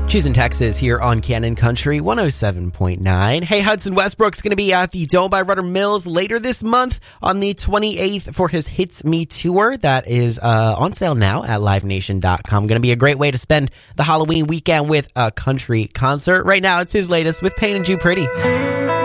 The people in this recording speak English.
Choosing Texas here on Cannon Country 107.9. Hey, Hudson Westbrook's going to be at the Dome by Rudder Mills later this month on the 28th for his Hits Me tour. That is on sale now at livenation.com. Going to be a great way to spend the Halloween weekend with a country concert. Right now, it's his latest with Pain and Jew Pretty.